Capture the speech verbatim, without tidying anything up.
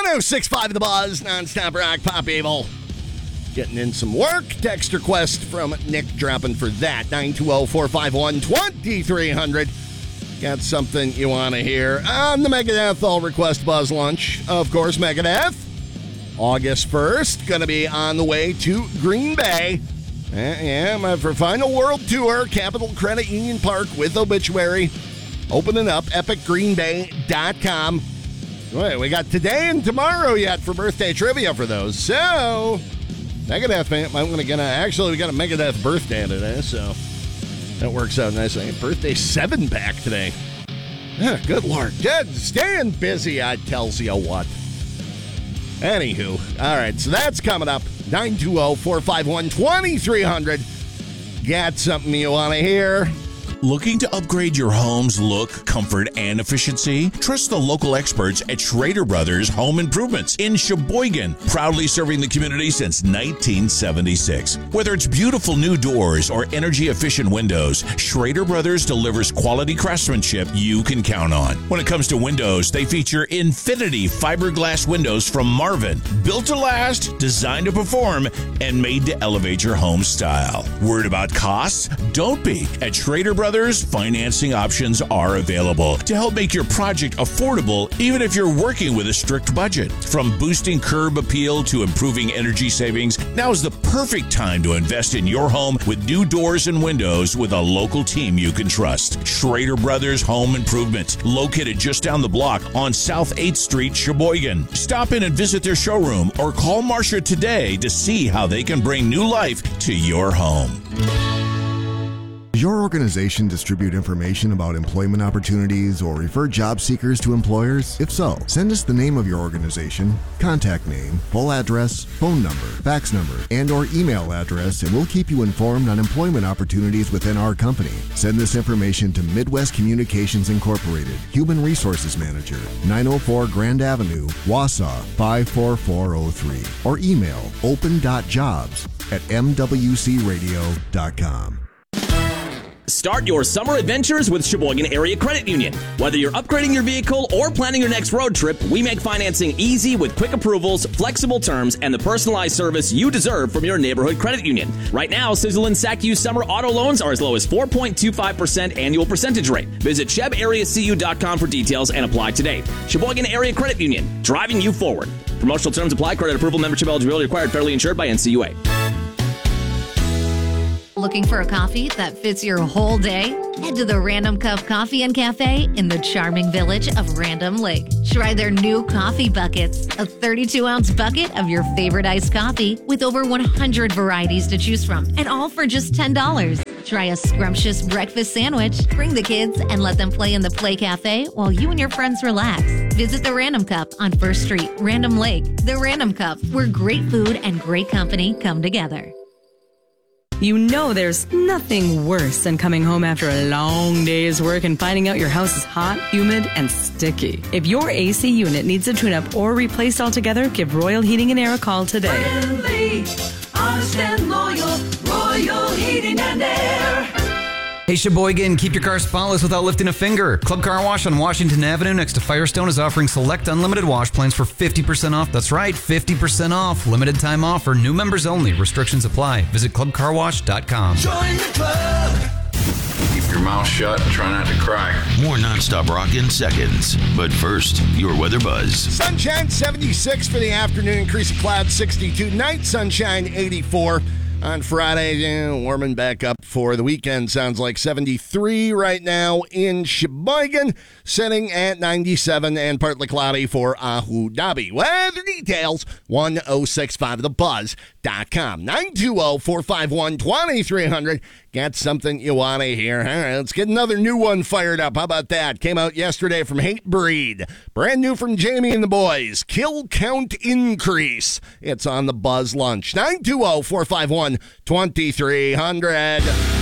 oh six point five The Buzz, nonstop rock, pop evil. Getting in some work. Text request from Nick dropping for that. nine two zero, four five one, two three zero zero. Got something you want to hear on the Megadeth All Request Buzz Lunch. Of course, Megadeth. August first, going to be on the way to Green Bay. Uh, yeah, my for final world tour, Capital Credit Union Park with Obituary. Opening up, epic green bay dot com. Wait, we got today and tomorrow yet for birthday trivia for those. So, Megadeth, man, I'm going to get a, actually, we got a Megadeth birthday today, so that works out nicely. Birthday seven back today. Yeah, good Lord. Good, staying busy, I tells you what. Anywho, all right, so that's coming up. nine two zero, four five one, two three zero zero. Got something you want to hear? Looking to upgrade your home's look, comfort, and efficiency? Trust the local experts at Schrader Brothers Home Improvements in Sheboygan, proudly serving the community since nineteen seventy-six. Whether it's beautiful new doors or energy-efficient windows, Schrader Brothers delivers quality craftsmanship you can count on. When it comes to windows, they feature Infinity fiberglass windows from Marvin, built to last, designed to perform, and made to elevate your home style. Worried about costs? Don't be. At Schrader Brothers, financing options are available to help make your project affordable, even if you're working with a strict budget. From boosting curb appeal to improving energy savings, now is the perfect time to invest in your home with new doors and windows with a local team you can trust. Schrader Brothers Home Improvement, located just down the block on South eighth Street, Sheboygan. Stop in and visit their showroom or call Marcia today to see how they can bring new life to your home. Does your organization distribute information about employment opportunities or refer job seekers to employers? If so, send us the name of your organization, contact name, full address, phone number, fax number, and or email address, and we'll keep you informed on employment opportunities within our company. Send this information to Midwest Communications Incorporated, Human Resources Manager, nine oh four Grand Avenue, Wausau, five four four oh three, or email open dot jobs at m w c radio dot com. Start your summer adventures with Sheboygan Area Credit Union. Whether you're upgrading your vehicle or planning your next road trip, we make financing easy with quick approvals, flexible terms, and the personalized service you deserve from your neighborhood credit union. Right now, Sizzle and S A C U summer auto loans are as low as four point two five percent annual percentage rate. Visit sheb area c u dot com for details and apply today. Sheboygan Area Credit Union, driving you forward. Promotional terms apply. Credit approval, membership eligibility required. Federally insured by N C U A. Looking for a coffee that fits your whole day? Head to the Random Cup Coffee and Cafe in the charming village of Random Lake. Try their new coffee buckets, a thirty-two ounce bucket of your favorite iced coffee with over one hundred varieties to choose from, and all for just ten dollars. Try a scrumptious breakfast sandwich, bring the kids, and let them play in the Play Cafe while you and your friends relax. Visit the Random Cup on First Street, Random Lake. The Random Cup, where great food and great company come together. You know there's nothing worse than coming home after a long day's work and finding out your house is hot, humid, and sticky. If your A C unit needs a tune-up or replaced altogether, give Royal Heating and Air a call today. Friendly, honest and loyal, Royal Heating and Air. Hey Sheboygan, keep your car spotless without lifting a finger. Club Car Wash on Washington Avenue next to Firestone is offering select unlimited wash plans for fifty percent off. That's right, fifty percent off. Limited time offer, new members only. Restrictions apply. Visit club car wash dot com. Join the club. Keep your mouth shut and try not to cry. More nonstop rock in seconds. But first, your weather buzz. Sunshine seventy-six for the afternoon. Increase of clouds sixty-two. Night sunshine eighty-four. On Friday, yeah, warming back up for the weekend. Sounds like seventy-three right now in Sheboygan, sitting at ninety-seven and partly cloudy for Abu Dhabi. Weather details, one oh six five the buzz dot com. nine two zero, four five one, two three zero zero. Got something you want to hear? All right, let's get another new one fired up. How about that? Came out yesterday from Hatebreed. Brand new from Jamie and the boys. Kill Count Increase. It's on the Buzz Lunch. nine two zero, four five one, two three zero zero.